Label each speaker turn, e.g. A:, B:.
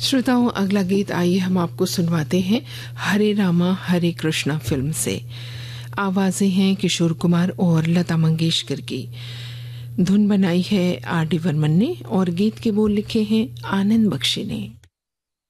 A: श्रोताओं, अगला गीत आइए हम आपको सुनवाते हैं हरे रामा हरे कृष्णा फिल्म से। आवाजें हैं किशोर कुमार और लता मंगेशकर की। धुन बनाई है आर डी बर्मन ने और गीत के बोल लिखे हैं आनंद बख्शी ने।